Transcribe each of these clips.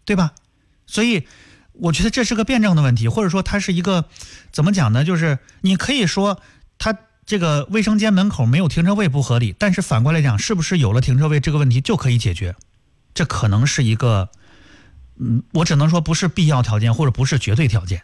对吧？所以我觉得这是个辩证的问题，或者说它是一个怎么讲呢？就是你可以说它这个卫生间门口没有停车位不合理，但是反过来讲，是不是有了停车位这个问题就可以解决？这可能是一个我只能说不是必要条件，或者不是绝对条件，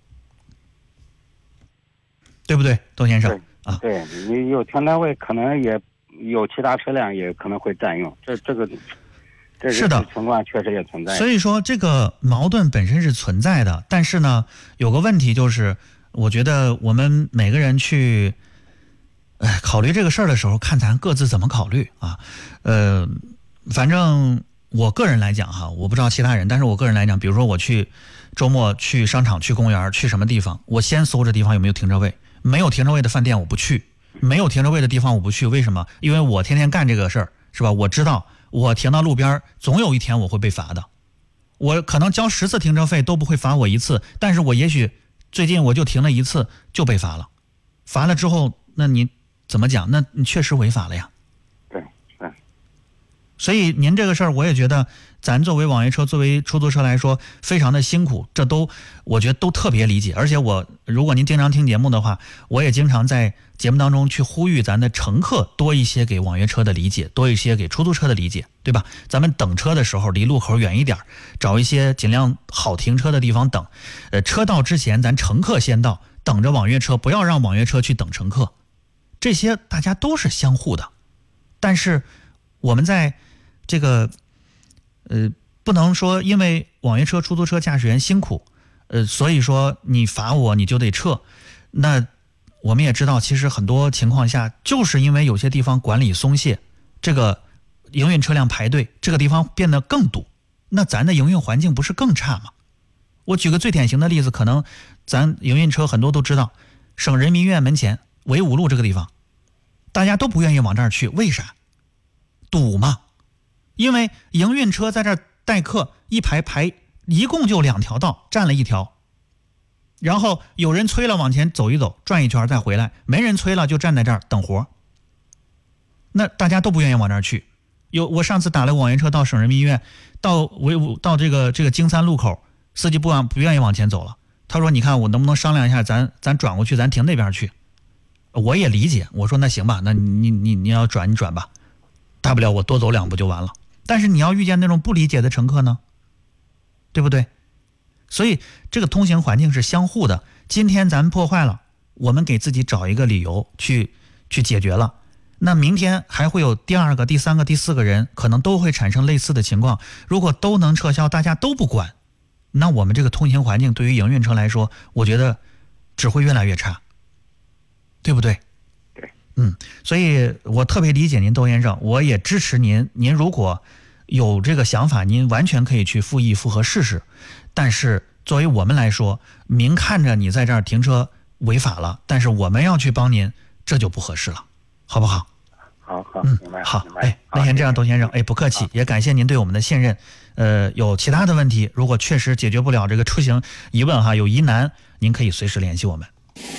对不对，窦先生？ 对，你有停车位，可能也有其他车辆也可能会占用，这个情况确实也存在。 所以说这个矛盾本身是存在的，但是呢，有个问题就是，我觉得我们每个人去考虑这个事儿的时候，看咱各自怎么考虑啊。反正我个人来讲哈，我不知道其他人，但是我个人来讲，比如说我去周末去商场、去公园、去什么地方，我先搜这地方有没有停车位，没有停车位的饭店我不去，没有停车位的地方我不去，为什么？因为我天天干这个事儿，是吧？我知道我停到路边，总有一天我会被罚的。我可能交10次停车费都不会罚我1次，但是我也许最近我就停了1次就被罚了，罚了之后，那你怎么讲？那你确实违法了呀。 对。 所以您这个事儿，我也觉得咱作为网约车、作为出租车来说，非常的辛苦，这都我觉得都特别理解。而且如果您经常听节目的话，我也经常在节目当中去呼吁咱的乘客多一些给网约车的理解，多一些给出租车的理解，对吧？咱们等车的时候离路口远一点，找一些尽量好停车的地方等。车到之前，咱乘客先到，等着网约车，不要让网约车去等乘客。这些大家都是相互的，但是我们在这个不能说因为网约车、出租车驾驶员辛苦，所以说你罚我你就得撤。那我们也知道，其实很多情况下就是因为有些地方管理松懈，这个营运车辆排队，这个地方变得更堵，那咱的营运环境不是更差吗？我举个最典型的例子，可能咱营运车很多都知道，省人民医院门前纬5路这个地方，大家都不愿意往这儿去，为啥？堵嘛。因为营运车在这儿待客，一排一共就2条道，占了1条，然后有人催了往前走一走，转一圈再回来，没人催了就站在这儿等活，那大家都不愿意往这儿去。我上次打了网约车到省人民医院，到这个京3路口，司机不愿意往前走了，他说你看我能不能商量一下，咱转过去，咱停那边去。我也理解，我说那行吧，那你要转你转吧，大不了我多走2步就完了。但是你要遇见那种不理解的乘客呢，对不对？所以这个通行环境是相互的。今天咱破坏了，我们给自己找一个理由去解决了，那明天还会有第2个、第3个、第4个人可能都会产生类似的情况。如果都能撤销，大家都不管，那我们这个通行环境对于营运车来说，我觉得只会越来越差，对不对？所以我特别理解您，窦先生，我也支持您。您如果有这个想法，您完全可以去复议复核试试。但是作为我们来说，明看着你在这儿停车违法了，但是我们要去帮您，这就不合适了，好不好？ 好，明白。 好，那先这样，窦先生，不客气，也感谢您对我们的信任。有其他的问题，如果确实解决不了这个出行疑问哈，有疑难，您可以随时联系我们。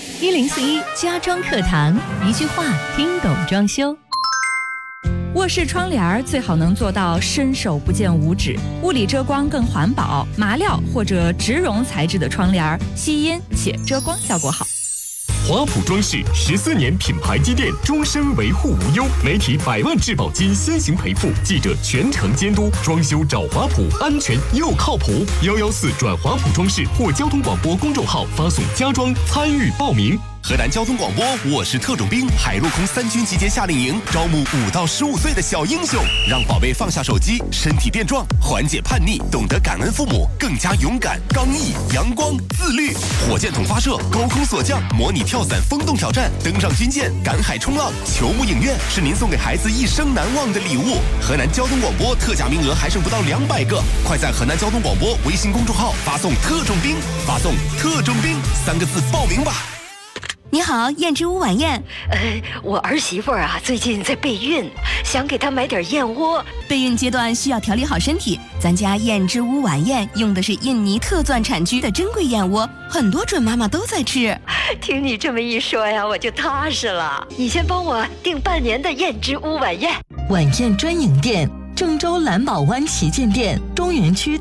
1041家装课堂，一句话听懂装修。卧室窗帘最好能做到伸手不见五指，物理遮光更环保，麻料或者植绒材质的窗帘吸音且遮光效果好。 华普装饰14年品牌积淀，终身维护无忧，媒体100万质保金先行赔付，记者全程监督，装修找华普，安全又靠谱。114转华普装饰或交通广播公众号发送家装参与报名。 河南交通广播，我是特种兵，海陆空3军集结夏令营，招募5到15岁的小英雄，让宝贝放下手机，身体变壮，缓解叛逆，懂得感恩父母，更加勇敢、刚毅、阳光、自律。火箭筒发射，高空锁降，模拟跳伞风洞挑战，登上军舰，赶海冲浪，球幕影院是您送给孩子一生难忘的礼物。河南交通广播特价名额还剩不到200个，快在河南交通广播微信公众号发送特种兵，发送特种兵3个字报名吧。 你好，燕之屋晚宴。 我儿媳妇啊，最近在备孕，想给她买点燕窝。 备孕阶段需要调理好身体，咱家燕之屋晚宴用的是印尼特钻产区的珍贵燕窝，很多准妈妈都在吃。 听你这么一说呀，我就踏实了。你先帮我订半年的燕之屋晚宴。 晚宴专营店：郑州蓝宝湾旗舰店、中原区